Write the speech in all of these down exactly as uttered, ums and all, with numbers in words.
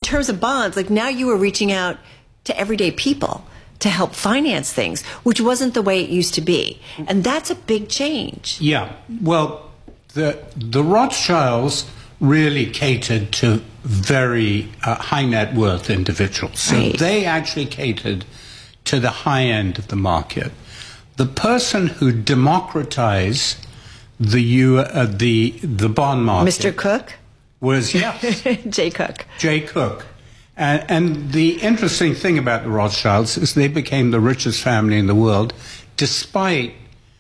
terms of bonds, like now you were reaching out to everyday people to help finance things, which wasn't the way it used to be. And that's a big change. Yeah. Well, the, the Rothschilds really catered to very uh, high net worth individuals. So Right. they actually catered to the high end of the market. The person who democratized the U, uh, the the bond market, Mister Cook? was yes, Jay Cook. Jay Cook. And, and the interesting thing about the Rothschilds is they became the richest family in the world, despite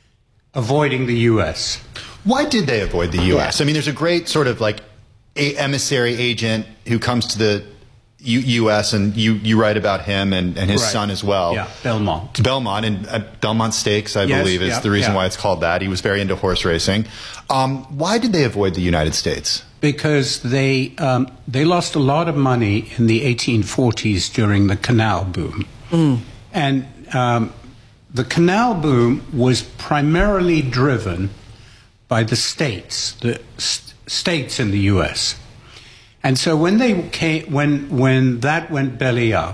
avoiding the U S. Why did they avoid the U S? Yeah. I mean, there's a great sort of like a emissary agent who comes to the U U.S. and you, you write about him and, and his Right. son as well. Yeah, Belmont. Belmont, and uh, Belmont Stakes, I Yes, believe, is yeah, the reason yeah. why it's called that. He was very into horse racing. Um, why did they avoid the United States? Because they um, they lost a lot of money in the eighteen forties during the canal boom. Mm. And um, the canal boom was primarily driven by the states, the st- states in the U S. And so when they came, when when that went belly up,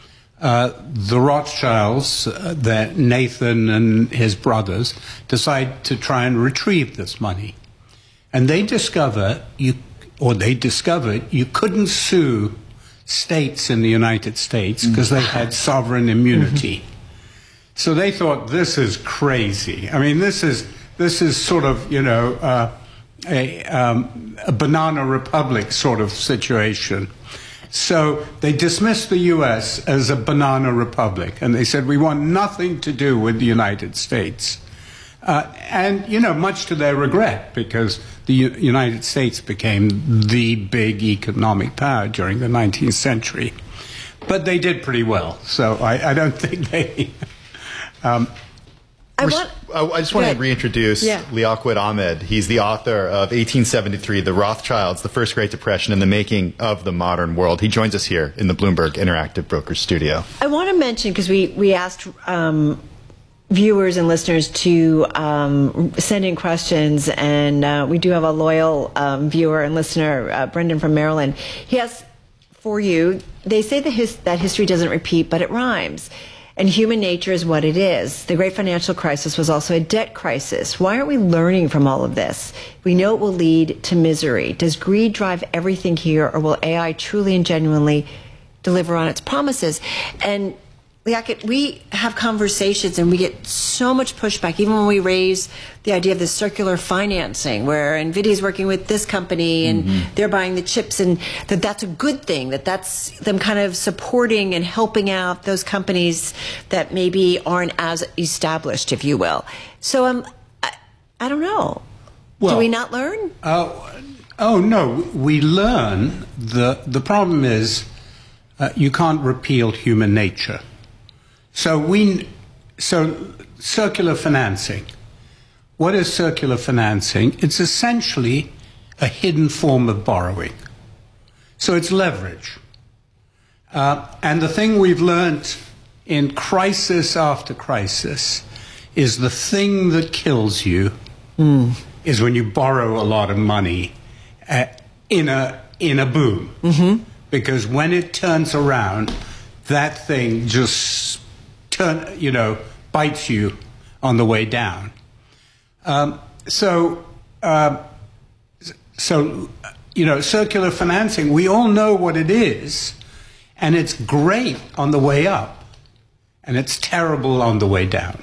uh, the Rothschilds, uh, that Nathan and his brothers, decided to try and retrieve this money, and they discover you, or they discovered you couldn't sue states in the United States because they had sovereign immunity. So they thought, this is crazy. I mean, this is this is sort of you know. Uh, A, um, a banana republic sort of situation. So they dismissed the U S as a banana republic, and they said, we want nothing to do with the United States. Uh, and, you know, much to their regret, because the U- United States became the big economic power during the nineteenth century. But they did pretty well, so I, I don't think they... Um, I want... I just want to Good. reintroduce Yeah. Liaquat Ahmed. He's the author of eighteen seventy-three, The Rothschilds, The First Great Depression and the Making of the Modern World. He joins us here in the Bloomberg Interactive Brokers studio. I want to mention, because we, we asked um, viewers and listeners to um, send in questions, and uh, we do have a loyal um, viewer and listener, uh, Brendan from Maryland. He asks for you, they say that, his, that history doesn't repeat, but it rhymes. And human nature is what it is. The great financial crisis was also a debt crisis. Why aren't we learning from all of this? We know it will lead to misery. Does greed drive everything here, or will A I truly and genuinely deliver on its promises? And Liaquat, we have conversations and we get so much pushback, even when we raise the idea of this circular financing, where NVIDIA is working with this company and mm-hmm. they're buying the chips, and that that's a good thing, that that's them kind of supporting and helping out those companies that maybe aren't as established, if you will. So um, I, I don't know. well, Do we not learn? Uh, oh, no, we learn. The, the problem is uh, you can't repeal human nature. So we, so circular financing. What is circular financing? It's essentially a hidden form of borrowing. So it's leverage. Uh, and the thing we've learned in crisis after crisis is the thing that kills you mm. is when you borrow a lot of money uh, in a in a boom. Mm-hmm. Because when it turns around, that thing just turn, you know, bites you on the way down. Um, so, uh, so, you know, circular financing, we all know what it is, and it's great on the way up, and it's terrible on the way down.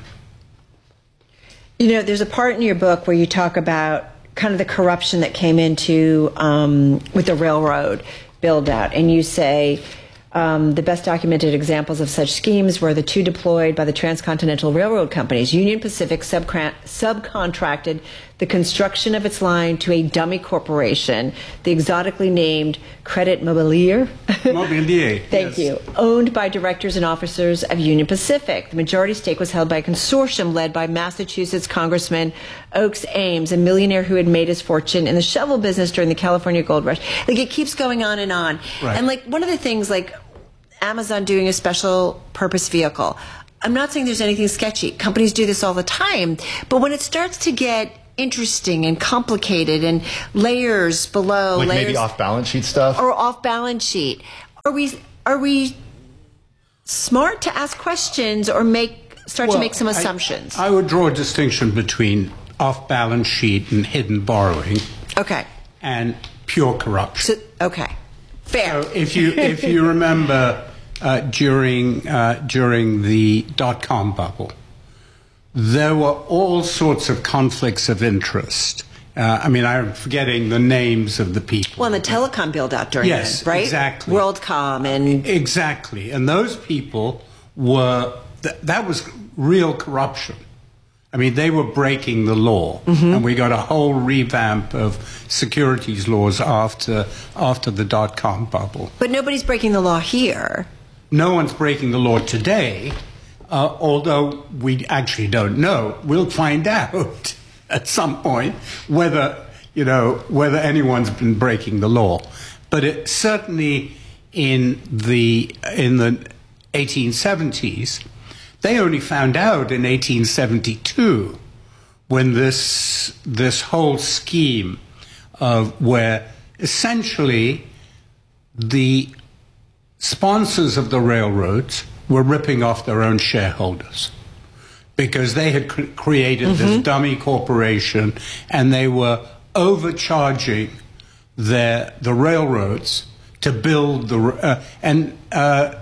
You know, there's a part in your book where you talk about kind of the corruption that came into um, with the railroad build out, and you say, Um, the best documented examples of such schemes were the two deployed by the transcontinental railroad companies. Union Pacific subcon- subcontracted the construction of its line to a dummy corporation, the exotically named Credit Mobilier. Mobilier. Thank yes. you. Owned by directors and officers of Union Pacific. The majority stake was held by a consortium led by Massachusetts Congressman Oakes Ames, a millionaire who had made his fortune in the shovel business during the California gold rush. Like, it keeps going on and on. Right. And like, one of the things, like Amazon doing a special purpose vehicle. I'm not saying there's anything sketchy. Companies do this all the time. But when it starts to get interesting and complicated and layers below, like layers, maybe off balance sheet stuff, or off balance sheet, are we are we smart to ask questions or make start Well, to make some I- assumptions? I would draw a distinction between off-balance sheet and hidden borrowing Okay. and pure corruption. So, okay. Fair. So if you if you remember uh, during uh, during the dot-com bubble, there were all sorts of conflicts of interest. Uh, I mean, I'm forgetting the names of the people. Well, and the telecom build-out during Yes, it, right? exactly. WorldCom and Exactly. And those people were, th- that was real corruption. I mean, they were breaking the law. Mm-hmm. And we got a whole revamp of securities laws after, after the dot-com bubble. but nobody's breaking the law here. No one's breaking the law today, uh, although we actually don't know. We'll find out at some point whether, you know, whether anyone's been breaking the law. But it, certainly in the in the eighteen seventies, they only found out in eighteen seventy-two when this this whole scheme of where essentially the sponsors of the railroads were ripping off their own shareholders because they had cr- created mm-hmm. this dummy corporation and they were overcharging their, the railroads to build the uh, and uh,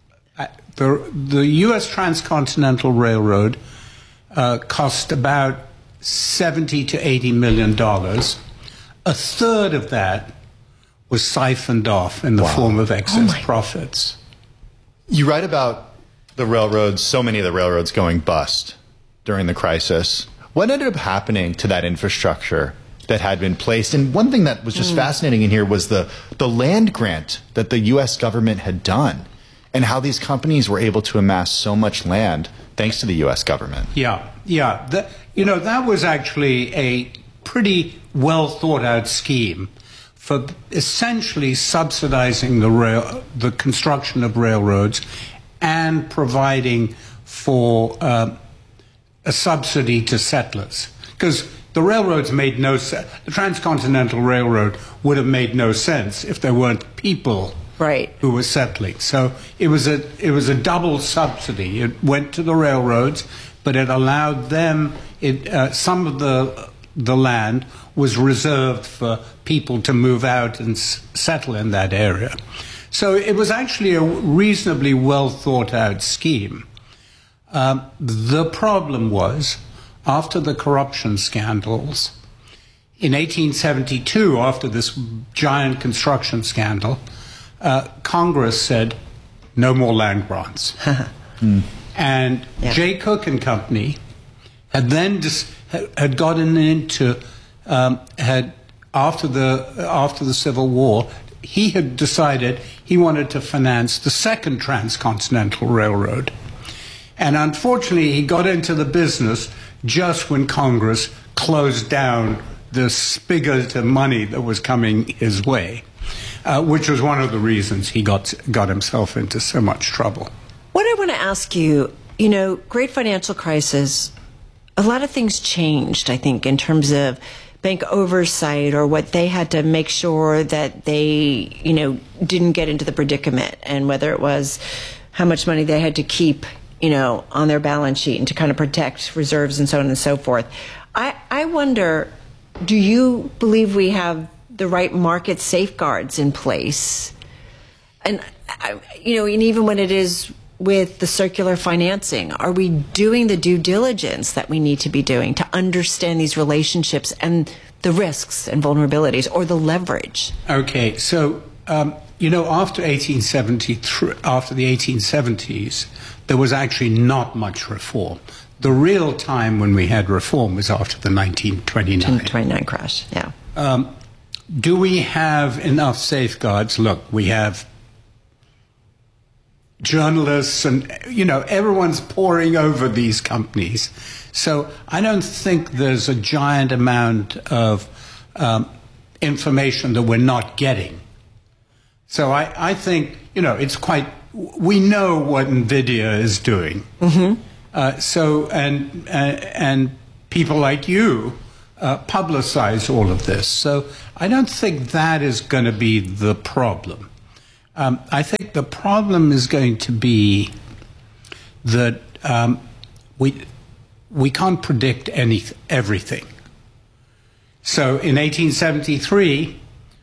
the the U S Transcontinental Railroad uh, cost about seventy to eighty million dollars. A third of that was siphoned off in the Wow. form of excess Oh profits. You write about the railroads, so many of the railroads going bust during the crisis. What ended up happening to that infrastructure that had been placed? And one thing that was just mm. fascinating in here was the, the land grant that the U S government had done and how these companies were able to amass so much land thanks to the U S government. Yeah, yeah. The, you know, that was actually a pretty well thought out scheme for essentially subsidizing the rail, the construction of railroads and providing for uh, a subsidy to settlers. Because the railroads made no sense. The Transcontinental Railroad would have made no sense if there weren't people right. who were settling. So it was a it was a double subsidy. It went to the railroads, but it allowed them. It uh, some of the the land was reserved for people to move out and s- settle in that area. So it was actually a reasonably well thought out scheme. Um, the problem was, after the corruption scandals, in eighteen seventy-two, after this giant construction scandal, uh, Congress said, no more land grants. mm. And yeah. Jay Cook and Company had then dis- had gotten into, um, had after the after the Civil War, he had decided he wanted to finance the second transcontinental railroad. And unfortunately, he got into the business just when Congress closed down the spigot of money that was coming his way, uh, which was one of the reasons he got got himself into so much trouble. What I want to ask you, you know, great financial crisis, a lot of things changed, I think, in terms of bank oversight or what they had to make sure that they, you know, didn't get into the predicament, and whether it was how much money they had to keep, you know, on their balance sheet and to kind of protect reserves and so on and so forth. I, I wonder, do you believe we have the right market safeguards in place? And, I, you know, and even when it is with the circular financing, are we doing the due diligence that we need to be doing to understand these relationships and the risks and vulnerabilities or the leverage? Okay, so, um, you know, after eighteen seventy-three, after the eighteen seventies, there was actually not much reform. The real time when we had reform was after the nineteen twenty-nine. nineteen twenty-nine crash, yeah. Um, do we have enough safeguards? Look, we have journalists and, you know, everyone's poring over these companies. So I don't think there's a giant amount of um, information that we're not getting. So I, I think, you know, it's quite, we know what NVIDIA is doing. Mm-hmm. Uh, so, and, uh, and people like you uh, publicize all of this. So I don't think that is going to be the problem. Um, I think the problem is going to be that um, we we can't predict any everything. So in eighteen seventy-three,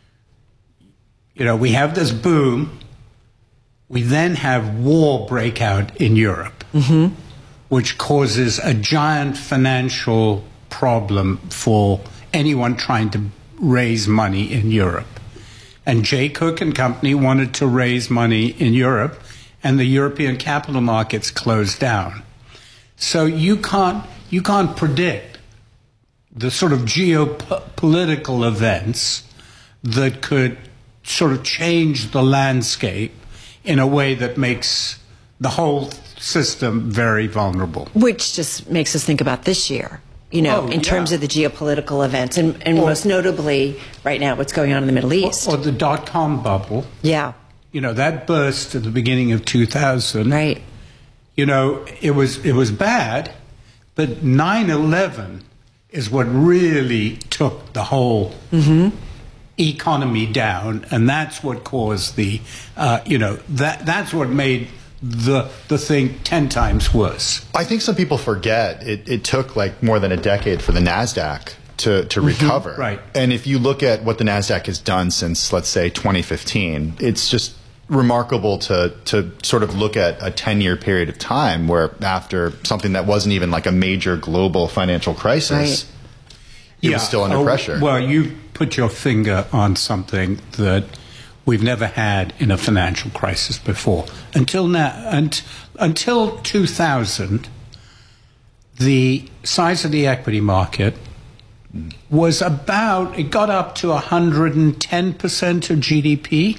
you know, we have this boom. We then have war break out in Europe, mm-hmm. which causes a giant financial problem for anyone trying to raise money in Europe. And Jay Cooke and company wanted to raise money in Europe, and the European capital markets closed down. So you can't you can't predict the sort of geopolitical events that could sort of change the landscape in a way that makes the whole system very vulnerable. Which just makes us think about this year, you know, oh, in yeah. terms of the geopolitical events, and, and or, most notably right now what's going on in the Middle East. Or, or the dot-com bubble. Yeah. You know, that burst at the beginning of two thousand. Right. You know, it was it was bad, but nine eleven is what really took the whole mm-hmm. economy down, and that's what caused the, uh, you know, that that's what made the the thing ten times worse. I think some people forget it, it took like more than a decade for the NASDAQ to, to mm-hmm. recover. Right. And if you look at what the NASDAQ has done since, let's say, twenty fifteen, it's just remarkable to to sort of look at a ten-year period of time where after something that wasn't even like a major global financial crisis, right. it yeah. was still under oh, pressure. Well, you put your finger on something that we've never had in a financial crisis before. Until now, and, until two thousand, the size of the equity market was about, it got up to one hundred ten percent of G D P.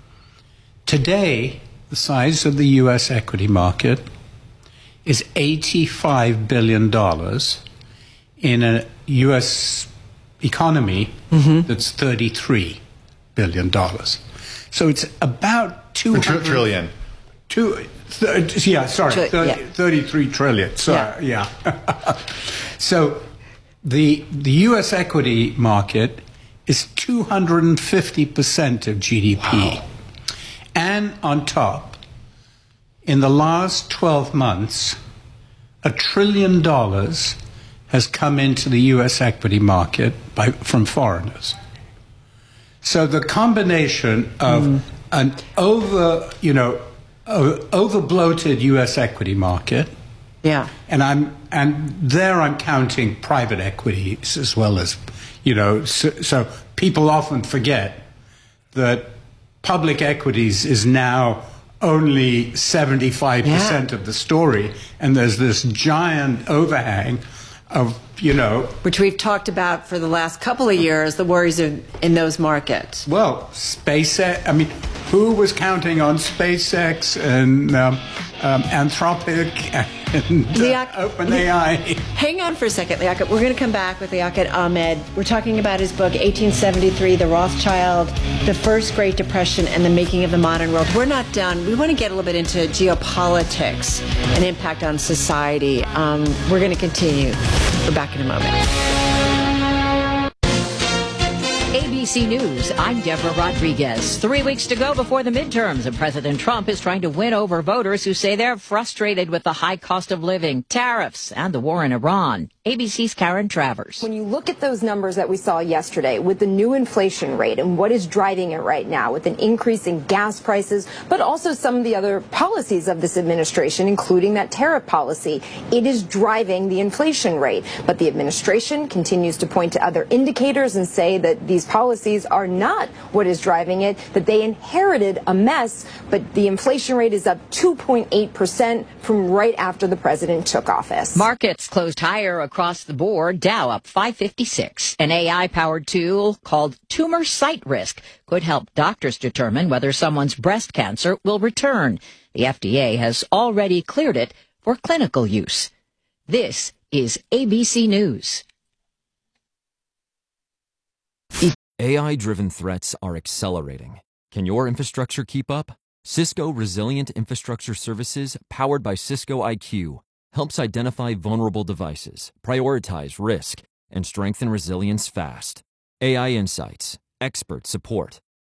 Today, the size of the U S equity market is eighty-five billion dollars in a U S economy mm-hmm. that's thirty-three billion dollars. So it's about two hundred... Tr- trillion. Two, th- yeah, sorry, Tri- thirty, yeah. thirty-three trillion. Sorry, yeah. yeah. So the the U S equity market is two hundred fifty percent of G D P. Wow. And on top, in the last twelve months, a trillion dollars has come into the U S equity market by, from foreigners. So the combination of mm. an over, you know, over bloated U S equity market, yeah, and I'm and there I'm counting private equities as well as, you know, so, so people often forget that public equities is now only seventy-five percent yeah. of the story, and there's this giant overhang of, you know... Which we've talked about for the last couple of years, the worries of, in those markets. Well, SpaceX, I mean, who was counting on SpaceX and um, um, Anthropic and uh, OpenAI? Hang on for a second, Liaquat. We're going to come back with Liaquat Ahmed. We're talking about his book, eighteen seventy-three, The Rothschild, The First Great Depression, and the Making of the Modern World. We're not done. We want to get a little bit into geopolitics and impact on society. Um, we're going to continue. We're back in a moment. A B C News, I'm Deborah Rodriguez. Three weeks to go before the midterms, and President Trump is trying to win over voters who say they're frustrated with the high cost of living, tariffs, and the war in Iran. A B C's Karen Travers. When you look at those numbers that we saw yesterday with the new inflation rate and what is driving it right now with an increase in gas prices, but also some of the other policies of this administration, including that tariff policy, it is driving the inflation rate. But the administration continues to point to other indicators and say that these policies are not what is driving it, that they inherited a mess, but the inflation rate is up two point eight percent from right after the president took office. Markets closed higher across the board. Dow up five fifty-six. An A I-powered tool called Tumor Site Risk could help doctors determine whether someone's breast cancer will return. The F D A has already cleared it for clinical use. This is A B C News. A I-driven threats are accelerating. Can your infrastructure keep up? Cisco Resilient Infrastructure Services, powered by Cisco I Q, helps identify vulnerable devices, prioritize risk, and strengthen resilience fast. A I insights, expert support,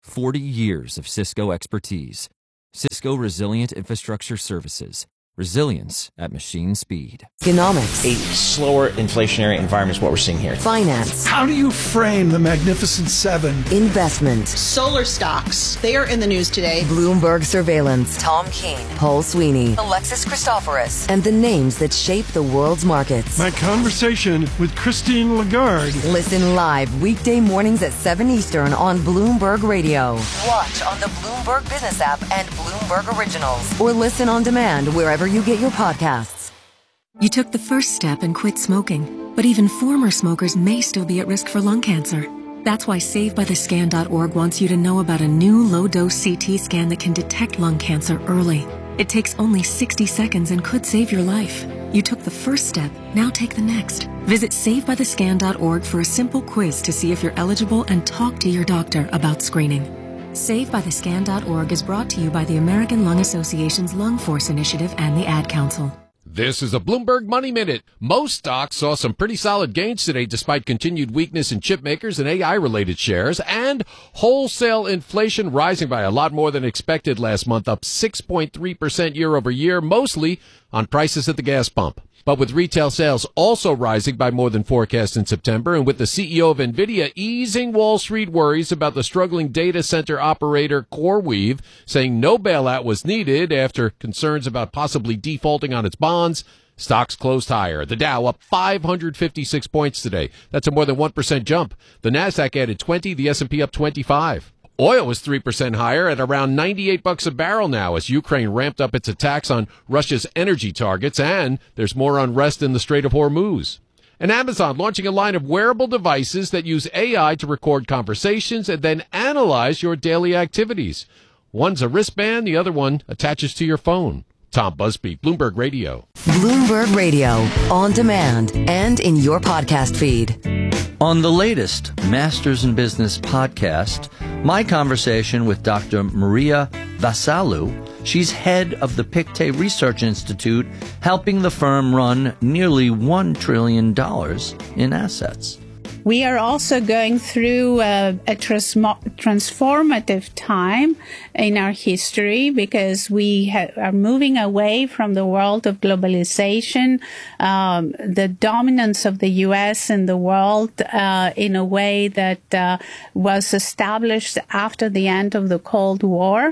forty years of Cisco expertise. Cisco Resilient Infrastructure Services. Resilience at machine speed. Economics. A slower inflationary environment is what we're seeing here. Finance. How do you frame the Magnificent Seven? Investment. Solar stocks. They are in the news today. Bloomberg surveillance. Tom Keene. Paul Sweeney. Alexis Christoforous. And the names that shape the world's markets. My conversation with Christine Lagarde. Listen live weekday mornings at seven Eastern on Bloomberg Radio. Watch on the Bloomberg Business app and Bloomberg Originals. Or listen on demand wherever you get your podcasts. You took the first step and quit smoking, but even former smokers may still be at risk for lung cancer. That's why Save By The Scan dot org wants you to know about a new low-dose C T scan that can detect lung cancer early. It takes only sixty seconds and could save your life. You took the first step, now take the next. Visit Save By The Scan dot org for a simple quiz to see if you're eligible and talk to your doctor about screening. Save By The Scan dot org is brought to you by the American Lung Association's Lung Force Initiative and the Ad Council. This is a Bloomberg Money Minute. Most stocks saw some pretty solid gains today despite continued weakness in chip makers and A I-related shares, and wholesale inflation rising by a lot more than expected last month, up six point three percent year over year, mostly on prices at the gas pump. But with retail sales also rising by more than forecast in September, and with the C E O of NVIDIA easing Wall Street worries about the struggling data center operator CoreWeave, saying no bailout was needed after concerns about possibly defaulting on its bonds, stocks closed higher. The Dow up five hundred fifty-six points today. That's a more than one percent jump. The Nasdaq added twenty, the S and P up twenty-five. Oil was three percent higher at around ninety-eight bucks a barrel now as Ukraine ramped up its attacks on Russia's energy targets, and there's more unrest in the Strait of Hormuz. And Amazon launching a line of wearable devices that use A I to record conversations and then analyze your daily activities. One's a wristband, the other one attaches to your phone. Tom Busby, Bloomberg Radio. Bloomberg Radio, on demand and in your podcast feed. On the latest Masters in Business podcast, my conversation with Doctor Maria Vasalou. She's head of the Pictet Research Institute, helping the firm run nearly one trillion dollars in assets. We are also going through uh, a trans- transformative time in our history because we ha- are moving away from the world of globalization, um, the dominance of the U S in the world uh, in a way that uh, was established after the end of the Cold War,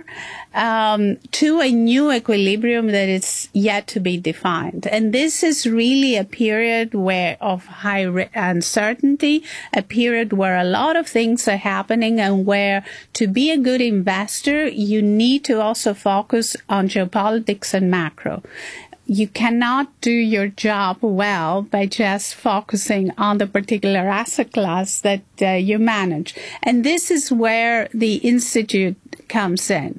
um, to a new equilibrium that is yet to be defined. And this is really a period where of high re- uncertainty, a period where a lot of things are happening and where to be a good investor, you need to also focus on geopolitics and macro. You cannot do your job well by just focusing on the particular asset class that uh, you manage. And this is where the Institute comes in.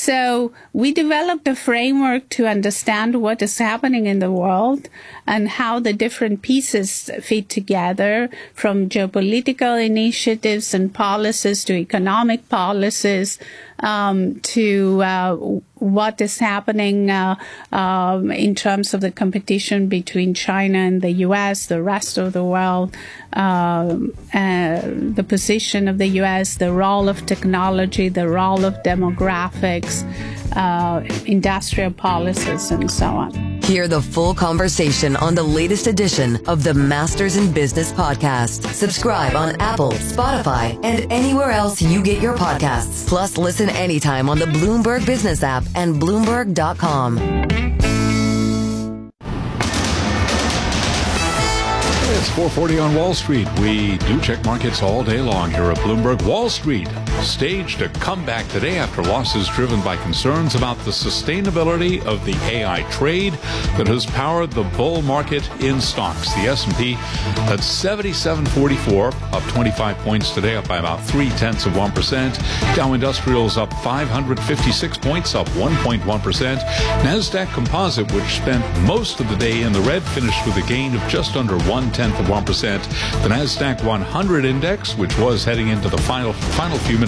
So we developed a framework to understand what is happening in the world and how the different pieces fit together, from geopolitical initiatives and policies to economic policies, um, to uh, what is happening uh, um, in terms of the competition between China and the U S, the rest of the world, uh, uh, the position of the U S, the role of technology, the role of demographics, uh, industrial policies, and so on. Hear the full conversation on the latest edition of the Masters in Business podcast. Subscribe on Apple, Spotify, and anywhere else you get your podcasts. Plus, listen anytime on the Bloomberg Business app and Bloomberg dot com. It's four forty on Wall Street. We do check markets all day long here at Bloomberg. Wall Street staged a comeback today after losses driven by concerns about the sustainability of the A I trade that has powered the bull market in stocks. The S and P at seventy-seven forty-four, up twenty-five points today, up by about three-tenths of one percent. Dow Industrials up five hundred fifty-six points, up one point one percent. NASDAQ Composite, which spent most of the day in the red, finished with a gain of just under one-tenth of one percent. The NASDAQ one hundred index, which was heading into the final final few minutes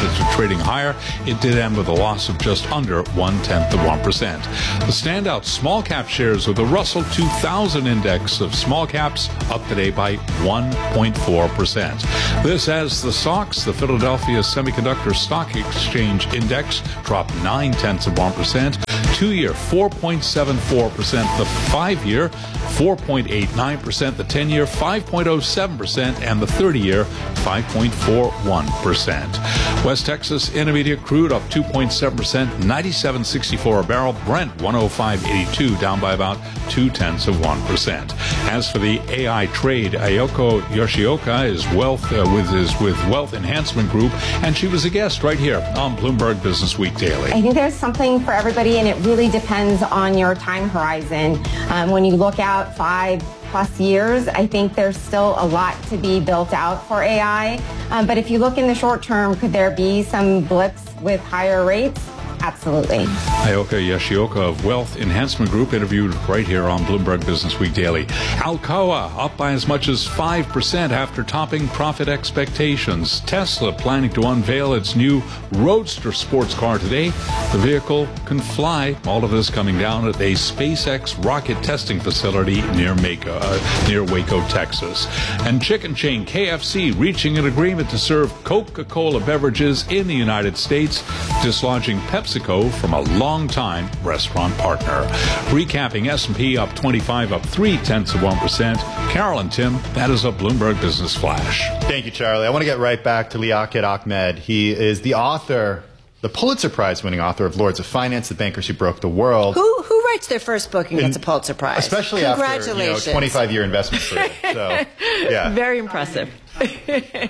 markets are trading higher, it did end with a loss of just under one-tenth of one percent. The standout small cap shares of the Russell two thousand index of small caps up today by one point four percent. This as the S O X, the Philadelphia Semiconductor Stock Exchange Index, dropped nine-tenths of one percent. Two-year, four point seven four percent. The five-year, four point eight nine percent. The ten-year, five point oh seven percent. And the thirty-year, five point four one percent. West Texas Intermediate crude up two point seven percent, ninety-seven sixty-four a barrel. Brent, one oh five eighty-two, down by about two-tenths of one percent. As for the A I trade, Ayoko Yoshioka is wealth uh, with his with Wealth Enhancement Group, and she was a guest right here on Bloomberg Business Week Daily. I think there's something for everybody, and it really depends on your time horizon. Um, when you look out five plus years, I think there's still a lot to be built out for A I. Um, but if you look in the short term, could there be some blips with higher rates? Absolutely. Ayoko Yoshioka of Wealth Enhancement Group interviewed right here on Bloomberg Business Week Daily. Alcoa up by as much as five percent after topping profit expectations. Tesla planning to unveil its new Roadster sports car today. The vehicle can fly. All of this coming down at a SpaceX rocket testing facility near Waco, uh, near Waco, Texas. And chicken chain K F C reaching an agreement to serve Coca-Cola beverages in the United States, dislodging PepsiCo from a long-time restaurant partner. Recapping, S and P up twenty-five, up three-tenths of one percent. Carol and Tim, that is a Bloomberg Business Flash. Thank you, Charlie. I want to get right back to Liaquat Ahmed. He is the author, the Pulitzer Prize-winning author of Lords of Finance, The Bankers Who Broke the World. Who who writes their first book and gets a Pulitzer Prize? Especially Congratulations. after, you know, twenty-five year investment career. So, yeah. Very impressive. Okay.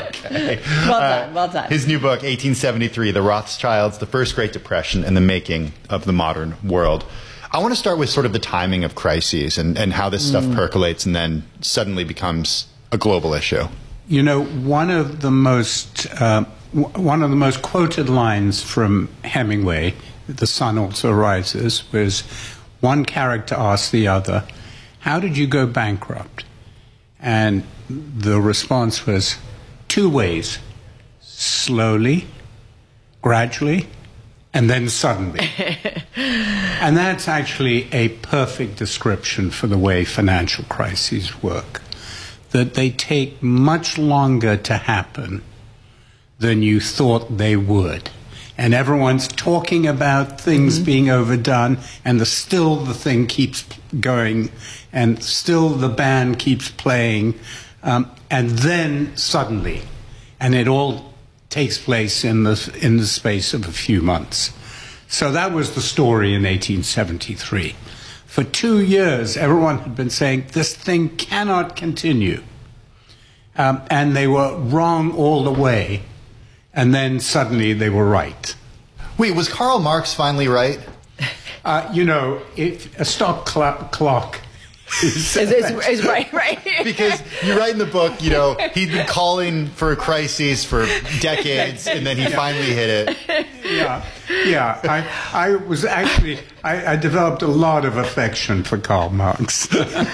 Well done, Uh, well done. His new book, eighteen seventy-three, The Rothschilds, The First Great Depression, and the Making of the Modern World. I want to start with sort of the timing of crises and, and how this stuff Mm. percolates and then suddenly becomes a global issue. You know, one of the most uh, w- one of the most quoted lines from Hemingway, "The Sun Also Rises," was one character asked the other, "How did you go bankrupt?" And the response was two ways: slowly, gradually, and then suddenly. And that's actually a perfect description for the way financial crises work. That they take much longer to happen than you thought they would. And everyone's talking about things mm-hmm. being overdone, and the, still the thing keeps going, and still the band keeps playing, um, and then suddenly, and it all takes place in the, in the space of a few months. So that was the story in eighteen seventy-three. For two years, everyone had been saying, this thing cannot continue. Um, and they were wrong all the way. And then suddenly they were right. Wait, was Karl Marx finally right? Uh, you know, if a stock cl- clock is, is, is, is right, right. Because you write in the book, you know, he'd been calling for a crisis for decades, and then he finally hit it. Yeah, yeah. I, I was actually, I, I developed a lot of affection for Karl Marx.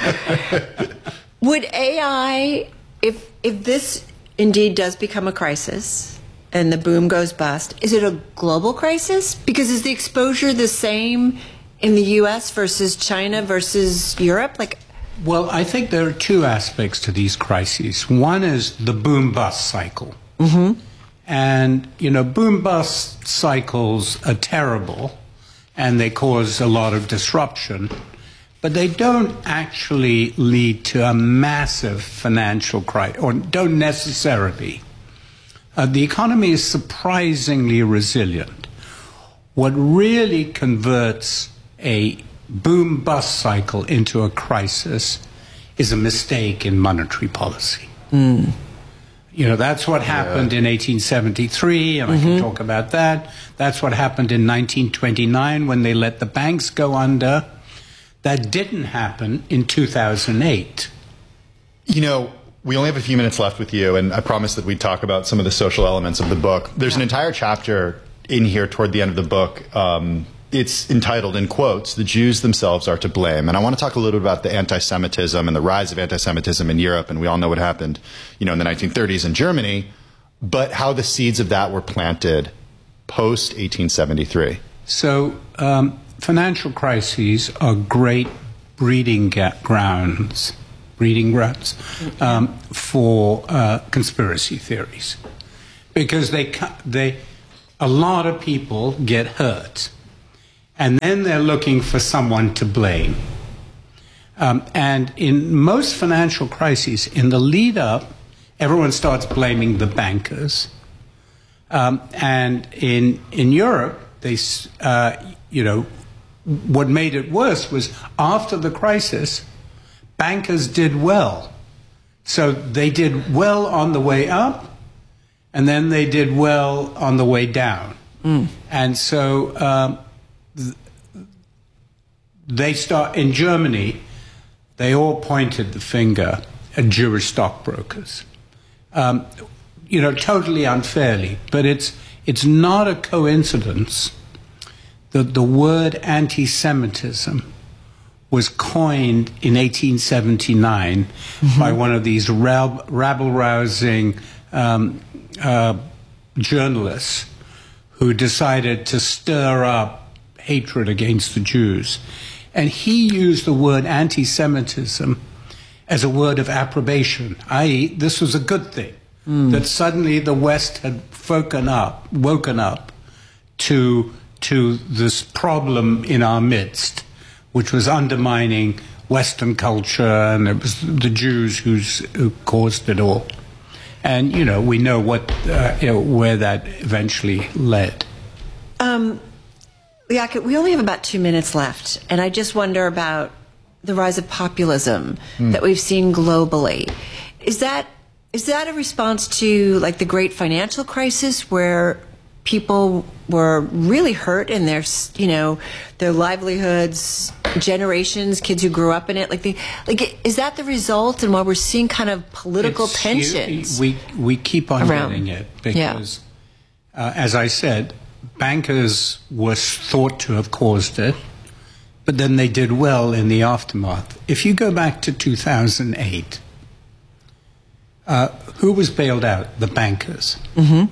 Would A I, if if this indeed does become a crisis and the boom goes bust, is it a global crisis? Because is the exposure the same in the U S versus China versus Europe? Like, well, I think there are two aspects to these crises. One is the boom-bust cycle. Mm-hmm. And, you know, boom-bust cycles are terrible, and they cause a lot of disruption, but they don't actually lead to a massive financial crisis, or don't necessarily. Uh, the economy is surprisingly resilient. What really converts a boom-bust cycle into a crisis is a mistake in monetary policy. Mm. You know, that's what happened yeah. in eighteen seventy-three, and mm-hmm. I can talk about that. That's what happened in nineteen twenty-nine when they let the banks go under. That didn't happen in two thousand eight. You know, we only have a few minutes left with you, and I promised that we'd talk about some of the social elements of the book. There's an entire chapter in here toward the end of the book. Um, it's entitled, in quotes, "The Jews Themselves Are to Blame." And I want to talk a little bit about the anti-Semitism and the rise of anti-Semitism in Europe. And we all know what happened, you know, in the nineteen thirties in Germany. but how the seeds of that were planted post eighteen seventy-three. So um, financial crises are great breeding ga- grounds, breeding grounds um, for uh, conspiracy theories, because they they a lot of people get hurt, and then they're looking for someone to blame. Um, and in most financial crises, in the lead up, everyone starts blaming the bankers. Um, and in in Europe, they, uh, you know, what made it worse was after the crisis, bankers did well. So they did well on the way up, and then they did well on the way down. Mm. And so um, th- they start in Germany. They all pointed the finger at Jewish stockbrokers. Um, you know, totally unfairly, but it's it's not a coincidence that the word anti-Semitism was coined in eighteen seventy-nine mm-hmm. by one of these rab- rabble-rousing um, uh, journalists who decided to stir up hatred against the Jews. And he used the word anti-Semitism as a word of approbation, that is, this was a good thing, mm. that suddenly the West had woken up, woken up to, to this problem in our midst, which was undermining Western culture, and it was the Jews who's, who caused it all. And, you know, we know what, uh, you know, where that eventually led. Um, Liaquat, we only have about two minutes left, and I just wonder about the rise of populism mm. that we've seen globally. Is that is that a response to, like, the great financial crisis where people were really hurt in their, you know, their livelihoods, generations, kids who grew up in it? Like, the, like, is that the result? And while we're seeing kind of political it's, tensions, we we keep on around. getting it because, yeah. uh, as I said, bankers were thought to have caused it, but then they did well in the aftermath. If you go back to two thousand eight, uh, who was bailed out? The bankers. Mm-hmm.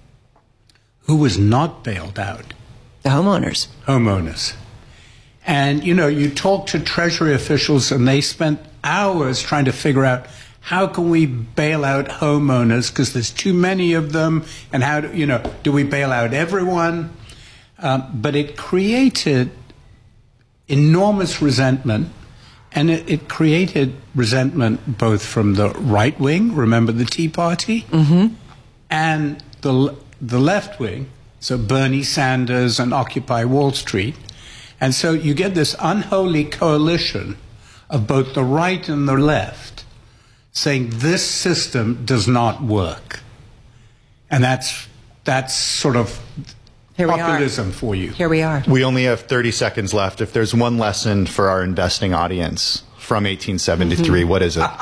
Who was not bailed out? The homeowners. Homeowners. And, you know, you talk to Treasury officials, and they spent hours trying to figure out, how can we bail out homeowners because there's too many of them, and how do, you know, do we bail out everyone? Um, but it created enormous resentment, and it, it created resentment both from the right wing, remember the Tea Party, mm-hmm. and the the left wing, so Bernie Sanders and Occupy Wall Street. And so you get this unholy coalition of both the right and the left saying this system does not work. And that's that's sort of Here we populism are. for you. Here we are. We only have thirty seconds left. If there's one lesson for our investing audience from eighteen seventy-three, mm-hmm. what is it?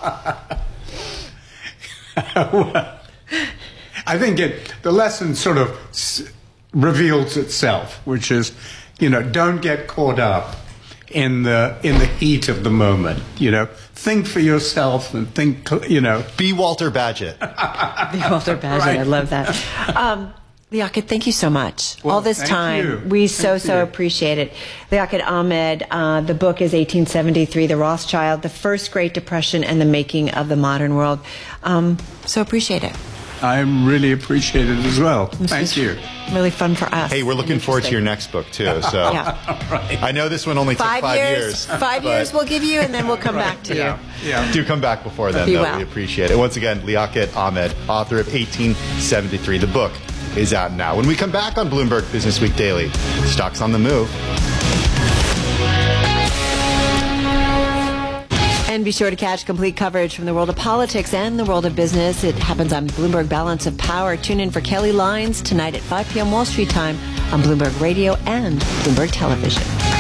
Well, I think it, the lesson sort of s- reveals itself, which is, you know, don't get caught up in the in the heat of the moment. You know, think for yourself and think, you know. Be Walter Badgett. Be Walter Badgett. Right. I love that. Um, Liaquat, thank you so much. Well, all this thank time. you. We so, thank so you. appreciate it. Liaquat Ahmed, uh, the book is eighteen seventy-three, The Rothschild, The First Great Depression and the Making of the Modern World. Um, so appreciate it. I really appreciate it as well. This Thank you. Really fun for us. Hey, we're looking forward to your next book, too. So yeah. Right. I know this one only five took five years. years. Five years we'll give you, and then we'll come right. back to yeah. you. Yeah. Do come back before then, Be though. well. We appreciate it. Once again, Liaquat Ahmed, author of eighteen seventy-three. The book is out now. When we come back on Bloomberg Business Week Daily, stocks on the move. And be sure to catch complete coverage from the world of politics and the world of business. It happens on Bloomberg Balance of Power. Tune in for Kelly Lyons tonight at five p.m. Wall Street time on Bloomberg Radio and Bloomberg Television.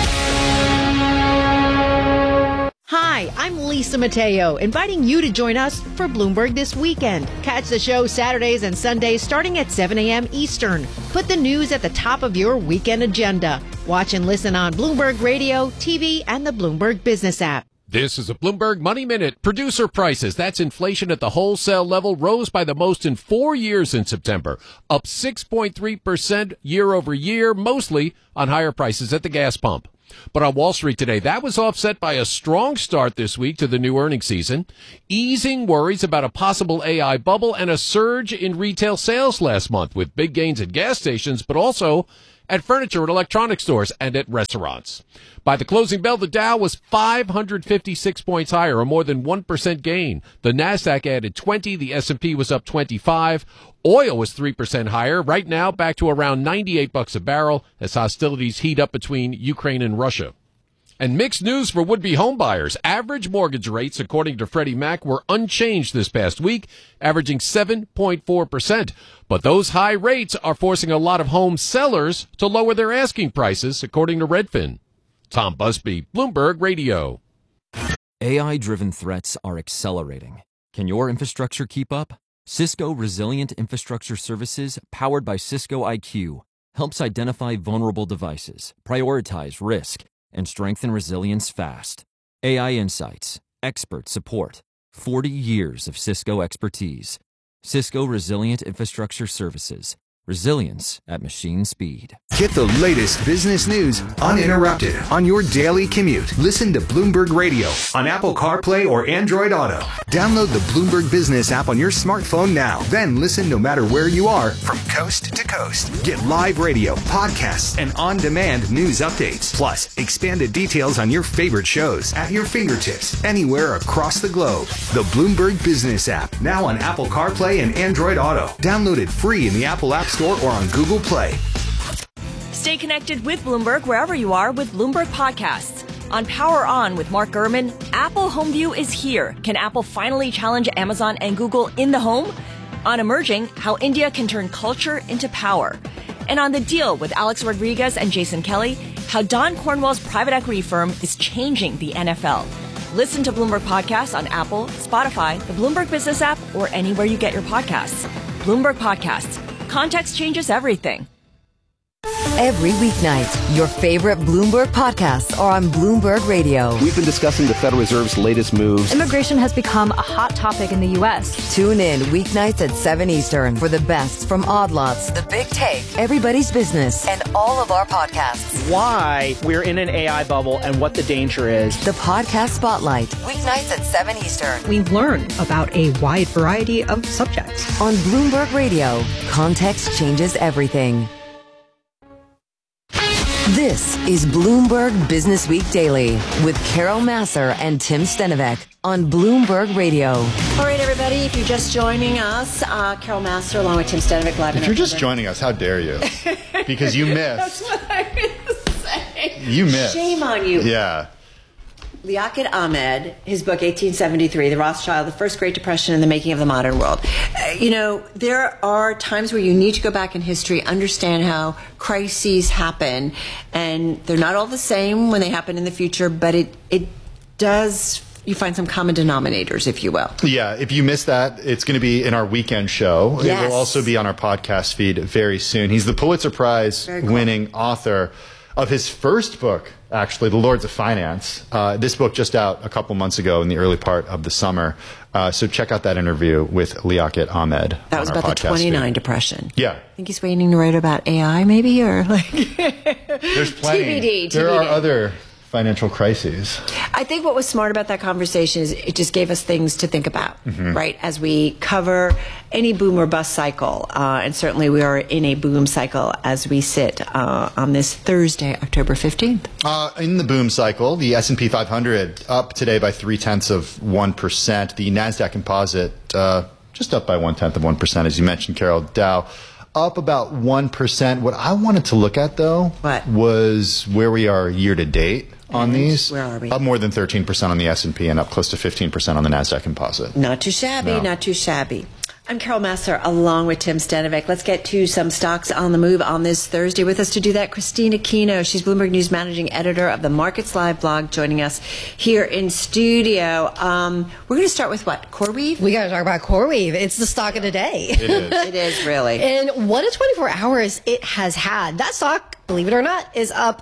Hi, I'm Lisa Mateo, inviting you to join us for Bloomberg This Weekend. Catch the show Saturdays and Sundays starting at seven a.m. Eastern. Put the news at the top of your weekend agenda. Watch and listen on Bloomberg Radio, T V, and the Bloomberg Business app. This is a Bloomberg Money Minute. Producer prices, that's inflation at the wholesale level, rose by the most in four years in September, up six point three percent year over year, mostly on higher prices at the gas pump. But on Wall Street today, that was offset by a strong start this week to the new earnings season, easing worries about a possible A I bubble and a surge in retail sales last month with big gains at gas stations, but also at furniture and electronic stores and at restaurants. By the closing bell, the Dow was five hundred fifty-six points higher, a more than one percent gain. The Nasdaq added twenty, the S and P was up twenty-five. Oil was three percent higher, right now back to around ninety-eight bucks a barrel as hostilities heat up between Ukraine and Russia. And mixed news for would-be homebuyers. Average mortgage rates, according to Freddie Mac, were unchanged this past week, averaging seven point four percent. But those high rates are forcing a lot of home sellers to lower their asking prices, according to Redfin. Tom Busby, Bloomberg Radio. A I-driven threats are accelerating. Can your infrastructure keep up? Cisco Resilient Infrastructure Services, powered by Cisco I Q, helps identify vulnerable devices, prioritize risk, and strengthen resilience fast. A I insights, expert support, forty years of Cisco expertise. Cisco Resilient Infrastructure Services. Resilience at machine speed. Get the latest business news uninterrupted on your daily commute. Listen to Bloomberg Radio on Apple CarPlay or Android Auto. Download the Bloomberg Business app on your smartphone now. Then listen no matter where you are from coast to coast. Get live radio, podcasts, and on-demand news updates. Plus, expanded details on your favorite shows at your fingertips anywhere across the globe. The Bloomberg Business app, now on Apple CarPlay and Android Auto. Download it free in the Apple App Store or on Google Play. Stay connected with Bloomberg wherever you are with Bloomberg Podcasts. On Power On with Mark Gurman, Apple Home View is here. Can Apple finally challenge Amazon and Google in the home? On Emerging, how India can turn culture into power. And on The Deal with Alex Rodriguez and Jason Kelly, how Don Cornwell's private equity firm is changing the N F L. Listen to Bloomberg Podcasts on Apple, Spotify, the Bloomberg Business app, or anywhere you get your podcasts. Bloomberg Podcasts. Context changes everything. Every weeknight, your favorite Bloomberg podcasts are on Bloomberg Radio. We've been discussing the Federal Reserve's latest moves. Immigration has become a hot topic in the U S. Tune in weeknights at seven Eastern for the best from Odd Lots, The Big Take, Everybody's Business, and all of our podcasts. Why we're in an A I bubble and what the danger is. The Podcast Spotlight, weeknights at seven Eastern. We learn about a wide variety of subjects. On Bloomberg Radio, context changes everything. This is Bloomberg Business Week Daily with Carol Massar and Tim Stenovec on Bloomberg Radio. All right, everybody, if you're just joining us, uh, Carol Massar along with Tim Stenovec live. If you're just joining us, how dare you? Because you missed. That's what I was going to say. You missed. Shame on you. Yeah. Liaquat Ahmed, his book eighteen seventy-three, The Rothschild, The First Great Depression and the Making of the Modern World. Uh, you know, there are times where you need to go back in history, understand how crises happen, and they're not all the same when they happen in the future, but it, it does, you find some common denominators, if you will. Yeah, if you missed that, it's going to be in our weekend show. Yes. It will also be on our podcast feed very soon. He's the Pulitzer Prize cool. winning author of his first book, actually, The Lords of Finance. Uh, this book just out a couple months ago in the early part of the summer. Uh, so check out that interview with Liaquat Ahmed. That was about the twenty-nine feed. Depression. Yeah. I think he's waiting to write about A I, maybe, or like. There's plenty. T B D. T B D. There are other financial crises. I think what was smart about that conversation is it just gave us things to think about, mm-hmm. right? As we cover any boom or bust cycle, uh, and certainly we are in a boom cycle as we sit uh, on this Thursday, October fifteenth. Uh, in the boom cycle, the S and P five hundred up today by three-tenths of one percent. The NASDAQ Composite uh, just up by one-tenth of one percent, as you mentioned, Carol. Dow up about one percent. What I wanted to look at, though, what? was where we are year-to-date. On and these, where are we? Up more than thirteen percent on the S and P and up close to fifteen percent on the NASDAQ Composite. Not too shabby, no. not too shabby. I'm Carol Massar along with Tim Stenovec. Let's get to some stocks on the move on this Thursday. With us to do that, Christina Aquino. She's Bloomberg News Managing Editor of the Markets Live blog, joining us here in studio. Um, we're going to start with what? CoreWeave? We got to talk about CoreWeave. It's the stock of the day. It is. It is, really. In one to twenty-four hours, it has had. That stock, believe it or not, is up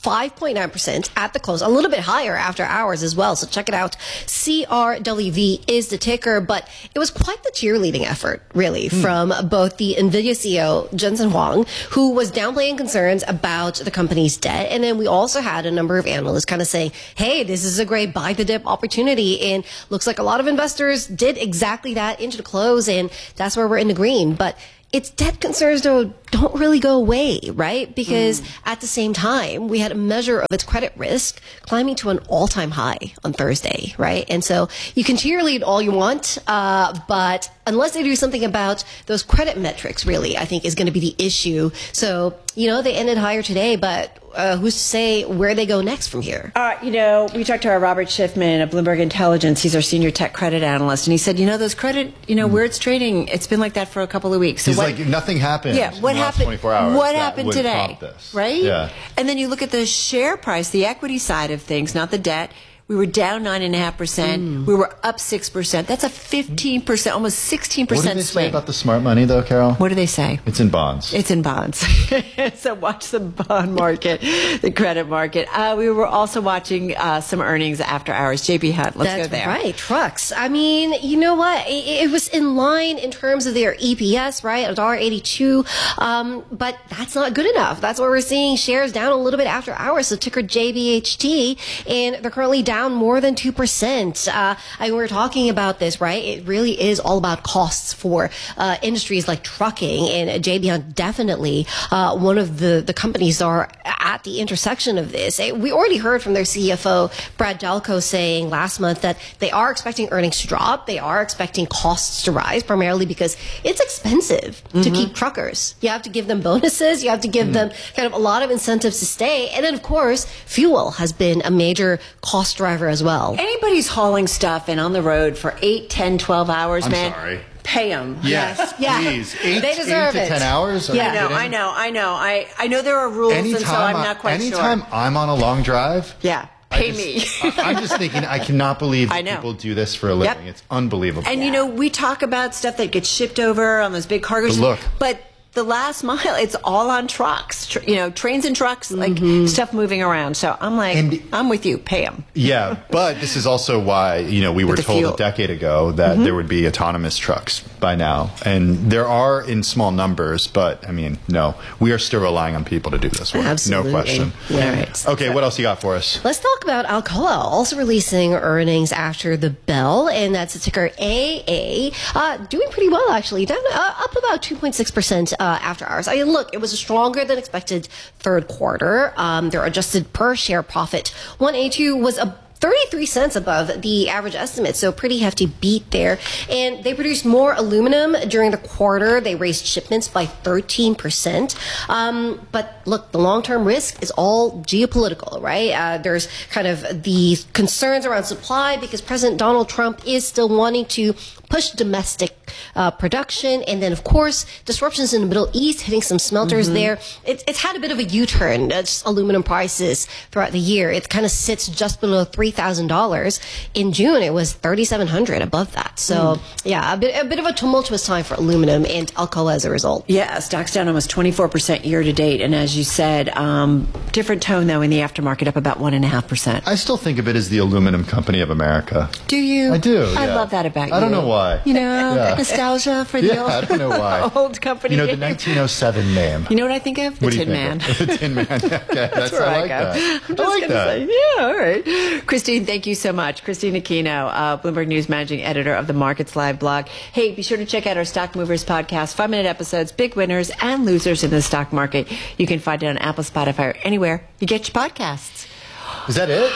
five point nine percent at the close, a little bit higher after hours as well. So check it out. C R W V is the ticker, but it was quite the cheerleading effort, really, hmm. from both the NVIDIA C E O, Jensen Huang, who was downplaying concerns about the company's debt. And then we also had a number of analysts kind of saying, hey, this is a great buy the dip opportunity. And looks like a lot of investors did exactly that into the close. And that's where we're in the green. But its debt concerns, though, don't really go away, right? Because mm. at the same time, we had a measure of its credit risk climbing to an all-time high on Thursday, right? And so you can cheerlead all you want, uh, but unless they do something about those credit metrics, really, I think is going to be the issue. So, you know, they ended higher today, but uh, who's to say where they go next from here? Uh, you know, we talked to our Robert Schiffman of Bloomberg Intelligence. He's our senior tech credit analyst. And he said, you know, those credit, you know, mm. where it's trading, it's been like that for a couple of weeks. So He's what, like, nothing happened. Yeah, what in the happened? last twenty-four hours what that happened would today? prompt this. Right? Yeah. And then you look at the share price, the equity side of things, not the debt. We were down nine and a half percent. Mm. We were up six percent. That's a fifteen percent, almost sixteen percent What do they swing. say about the smart money, though, Carol? What do they say? It's in bonds. It's in bonds. So watch the bond market, the credit market. Uh, we were also watching uh, some earnings after hours. J B Hunt, let's That's go there. right, trucks. I mean, you know what? It, it was in line in terms of their E P S, right? one dollar eighty-two. Um, but that's not good enough. That's why we're seeing shares down a little bit after hours. So ticker J B H T, and they're currently down more than two percent. Uh, I, we were talking about this, right? It really is all about costs for uh, industries like trucking, and J B Hunt definitely uh, one of the, the companies that are at the intersection of this. We already heard from their C F O, Brad Delco, saying last month that they are expecting earnings to drop. They are expecting costs to rise, primarily because it's expensive mm-hmm. to keep truckers. You have to give them bonuses. You have to give mm. them kind of a lot of incentives to stay. And then, of course, fuel has been a major cost driver as well. Anybody's hauling stuff and on the road for eight, ten, twelve hours, I'm man. sorry. Pay them. Yes, yeah. please. Eight, they deserve eight to it. ten hours? Are Yeah, you I know, kidding? I know, I know. I, I know there are rules, anytime and so I'm I- not quite anytime sure. I'm on a long drive, Yeah, pay me. I- I'm just thinking, I cannot believe I that know. people do this for a living. Yep. It's unbelievable. And you know, we talk about stuff that gets shipped over on those big cargo But ships, look. but the last mile, it's all on trucks. Tr- you know, trains and trucks, like Mm-hmm. stuff moving around. So I'm like, And- I'm with you. Pay them. Yeah, but this is also why, you know, we were With the told fuel. a decade ago that Mhm. there would be autonomous trucks by now. And there are in small numbers, but I mean, no, we are still relying on people to do this work. Absolutely. No question. Yeah. All right. Okay, what else you got for us? Let's talk about Alcoa, also releasing earnings after the bell, and that's the ticker A A. Uh, doing pretty well, actually. Down, uh, up about two point six percent uh, after hours. I mean, look, it was a stronger than expected third quarter. Um, their adjusted per share profit, one eighty-two, was a thirty-three cents above the average estimate, so pretty hefty beat there. And they produced more aluminum during the quarter. They raised shipments by thirteen percent. Um, but look, the long-term risk is all geopolitical, right? Uh, there's kind of the concerns around supply because President Donald Trump is still wanting to push domestic uh, production. And then, of course, disruptions in the Middle East, hitting some smelters Mhm. there. It, it's had a bit of a U-turn, uh, just aluminum prices throughout the year. It kind of sits just below three thousand dollars. In June, it was thirty-seven hundred dollars above that. So, Mm. yeah, a bit, a bit of a tumultuous time for aluminum and Alcoa as a result. Yeah, stock's down almost twenty-four percent year to date. And as you said, um, different tone, though, in the aftermarket, up about one point five percent. I still think of it as the aluminum company of America. Do you? I do. I yeah. love that about you. I don't know why. You know, Yeah. nostalgia for the Yeah, old, I don't know why. old company. You know, the nineteen oh seven name. You know what I think of? The What do you Tin think Man. of? The Tin Man. Okay, that's, That's where I I, like go. that. I'm just I like gonna that. say, yeah, all right. Christine, thank you so much. Christine Aquino, uh, Bloomberg News managing editor of the Markets Live blog. Hey, be sure to check out our Stock Movers podcast, five minute episodes, big winners and losers in the stock market. You can find it on Apple, Spotify, or anywhere you get your podcasts. Is that it?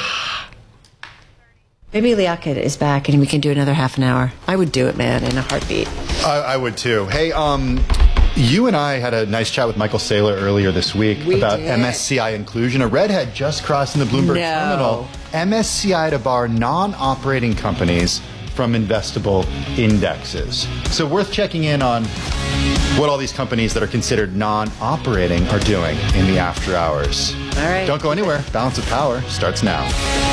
Maybe Liaquat is back and we can do another half an hour. I would do it, man, in a heartbeat. I, I would too. Hey, um, you and I had a nice chat with Michael Saylor earlier this week We about did. M S C I inclusion. A redhead just crossed in the Bloomberg No. terminal. M S C I to bar non-operating companies from investable indexes. So worth checking in on what all these companies that are considered non-operating are doing in the after hours. All right. Don't go anywhere. Balance of Power starts now.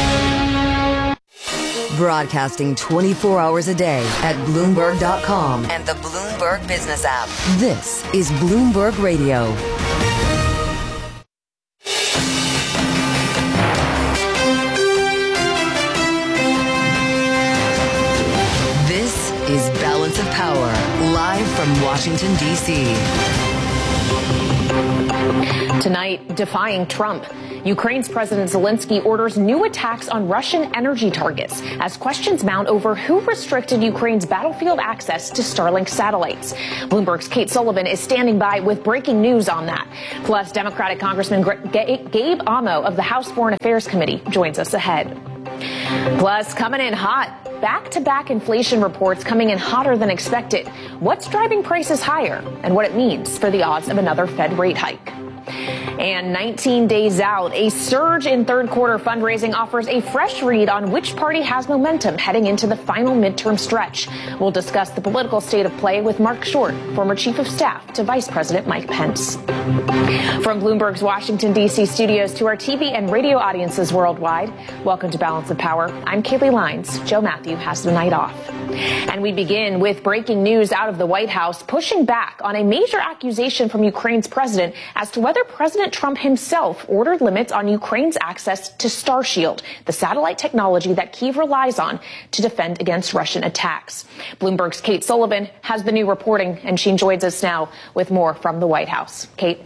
Broadcasting twenty-four hours a day at Bloomberg dot com and the Bloomberg Business app. This is Bloomberg Radio. from Washington, D C Tonight, defying Trump. Ukraine's President Zelensky orders new attacks on Russian energy targets as questions mount over who restricted Ukraine's battlefield access to Starlink satellites. Bloomberg's Kate Sullivan is standing by with breaking news on that. Plus, Democratic Congressman Gabe Amo of the House Foreign Affairs Committee joins us ahead. Plus, coming in hot. Back-to-back inflation reports coming in hotter than expected. What's driving prices higher and what it means for the odds of another Fed rate hike. And nineteen days out, a surge in third quarter fundraising offers a fresh read on which party has momentum heading into the final midterm stretch. We'll discuss the political state of play with Mark Short, former chief of staff to Vice President Mike Pence. From Bloomberg's Washington, D C studios to our T V and radio audiences worldwide, welcome to Balance of Power. I'm Kaylee Lines. Joe Matthew has the night off. And we begin with breaking news out of the White House pushing back on a major accusation from Ukraine's president as to whether President Trump himself ordered limits on Ukraine's access to Starshield, the satellite technology that Kyiv relies on to defend against Russian attacks. Bloomberg's Kate Sullivan has the new reporting, and she joins us now with more from the White House. Kate?